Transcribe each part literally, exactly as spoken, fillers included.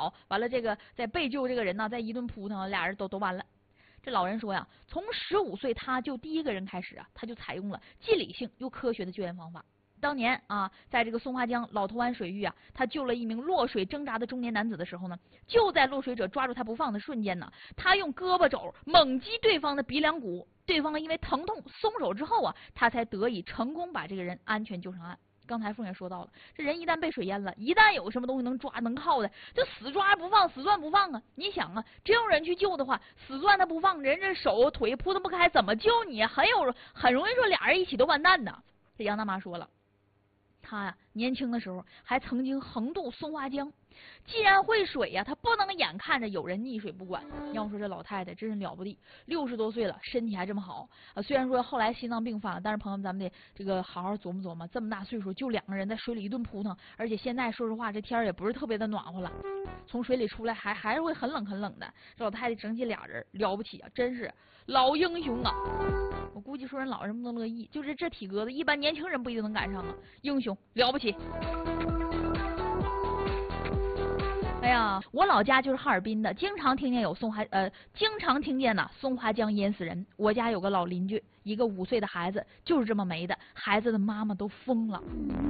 倒，完了这个再被救这个人呢，再一顿扑腾，俩人都都完了。这老人说呀，从十五岁他就第一个人开始啊，他就采用了既理性又科学的救援方法。当年啊，在这个松花江老头湾水域啊，他救了一名落水挣扎的中年男子的时候呢，就在落水者抓住他不放的瞬间呢，他用胳膊肘猛击对方的鼻梁骨，对方因为疼痛松手之后啊，他才得以成功把这个人安全救上岸。刚才凤也说到了，这人一旦被水淹了，一旦有什么东西能抓能靠的，就死抓不放，死攥不放啊！你想啊，真有人去救的话，死攥他不放，人这手腿扑腾不开，怎么救你？很有很容易说俩人一起都完蛋呢。这杨大妈说了，他呀年轻的时候还曾经横渡松花江，既然会水呀，他不能眼看着有人溺水不管。要说这老太太真是了不地，六十多岁了，身体还这么好啊。虽然说后来心脏病犯了，但是朋友们咱们得这个好好琢磨琢磨，这么大岁数就两个人在水里一顿扑腾，而且现在说实话这天也不是特别的暖和了，从水里出来还还是会很冷很冷的。这老太太整起俩人了不起啊，真是老英雄啊！我估计说人老人不能乐意，就是这体格子，一般年轻人不一定能赶上啊。英雄了不起！哎呀，我老家就是哈尔滨的，经常听见有松花呃，经常听见呢松花江淹死人。我家有个老邻居，一个五岁的孩子就是这么没的，孩子的妈妈都疯了。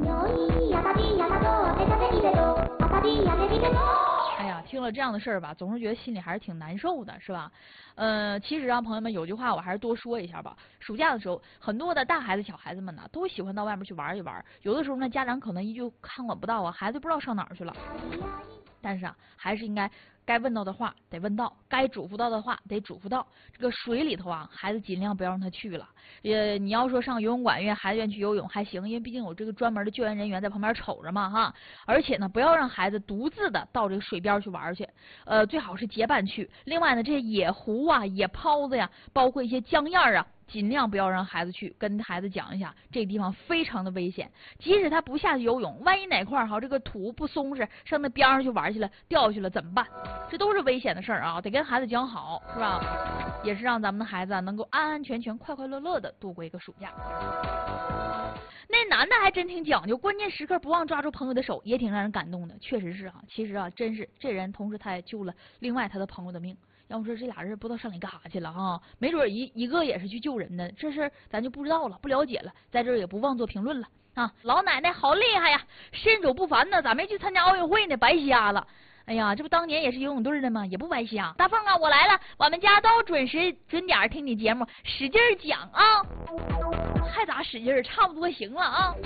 哎呀，听了这样的事儿吧，总是觉得心里还是挺难受的，是吧？呃，其实啊，朋友们有句话我还是多说一下吧。暑假的时候，很多的大孩子、小孩子们呢，都喜欢到外面去玩一玩。有的时候呢，家长可能一句看管不到啊，孩子不知道上哪儿去了。但是啊，还是应该该问到的话得问到，该嘱咐到的话得嘱咐到。这个水里头啊，孩子尽量不要让他去了。呃，你要说上游泳馆，愿孩子愿去游泳还行，因为毕竟有这个专门的救援人员在旁边瞅着嘛哈。而且呢，不要让孩子独自的到这个水边去玩去，呃，最好是结伴去。另外呢，这些野湖啊、野泡子呀，包括一些江堰啊，尽量不要让孩子去，跟孩子讲一下，这个地方非常的危险。即使他不下去游泳，万一哪块儿哈这个土不松实，上那边上去玩去了，掉下去了怎么办？这都是危险的事儿啊，得跟孩子讲好，是吧？也是让咱们的孩子啊能够安安全全、快快乐乐的度过一个暑假。那男的还真挺讲究，关键时刻不忘抓住朋友的手，也挺让人感动的。确实是啊，其实啊，真是这人，同时他也救了另外他的朋友的命。要不说这俩人不知道上哪干啥去了哈，没准一一个也是去救人的，这事咱就不知道了，不了解了，在这儿也不妄做评论了啊。老奶奶好厉害呀，身手不凡呢，咋没去参加奥运会呢？白瞎了。哎呀，这不当年也是游泳队的吗？也不白瞎。大凤啊，我来了，我们家都准时准点听你节目，使劲讲啊。还咋使劲？差不多行了啊。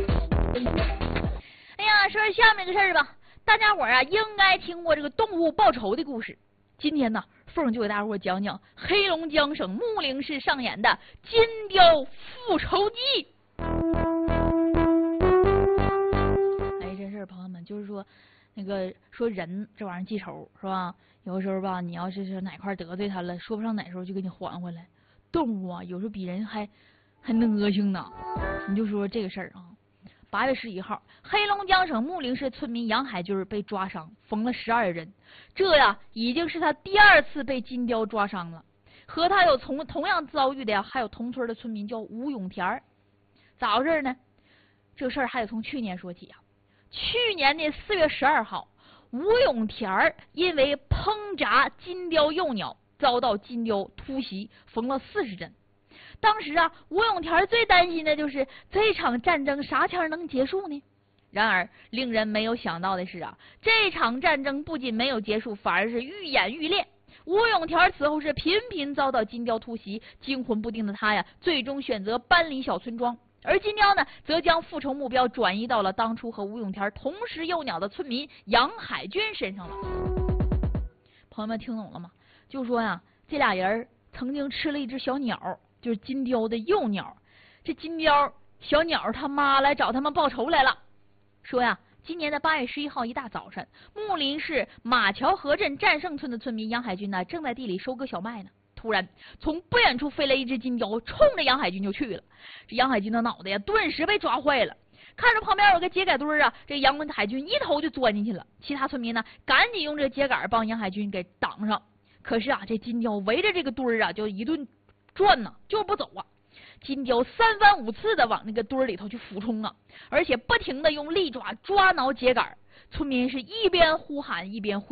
哎呀，说说下面个事儿吧，大家伙啊应该听过这个动物报仇的故事。今天呢，凤就给大伙讲讲黑龙江省木陵市上演的金雕复仇记。哎，这事儿朋友们就是说，那个说人这玩意儿记仇是吧？有的时候吧，你要是是哪块得罪他了，说不上哪时候就给你还回来。动物啊，有时候比人还还恶性呢。你就说这个事儿啊。八月十一号，黑龙江省木陵市村民杨海军被抓伤，缝了十二针。这呀，已经是他第二次被金雕抓伤了。和他有同同样遭遇的呀，还有同村的村民叫吴永田。咋回事呢？这事儿还得从去年说起啊。去年的四月十二号，吴永田因为烹炸金雕幼鸟，遭到金雕突袭，缝了四十针。当时啊，吴永田最担心的就是这场战争啥前能结束呢？然而，令人没有想到的是啊，这场战争不仅没有结束，反而是愈演愈烈。吴永田此后是频频遭到金雕突袭，惊魂不定的他呀，最终选择搬离小村庄。而金雕呢，则将复仇目标转移到了当初和吴永田同时幼鸟的村民杨海军身上了。朋友们听懂了吗？就说呀，这俩人曾经吃了一只小鸟，就是金雕的幼鸟。这金雕小鸟他妈来找他们报仇来了，说呀，今年的八月十一号一大早晨，木林市马桥河镇战胜村的村民杨海军呢，正在地里收割小麦呢。突然，从不远处飞来一只金雕，冲着杨海军就去了。这杨海军的脑袋呀，顿时被抓坏了。看着旁边有个秸秆堆啊，这杨海军一头就钻进去了。其他村民呢，赶紧用这秸秆帮杨海军给挡上。可是啊，这金雕围着这个堆儿啊，就一顿转呢，就是不走啊。金雕三番五次的往那个堆儿里头去俯冲啊，而且不停的用利爪抓挠秸秆。村民是一边呼喊一边挥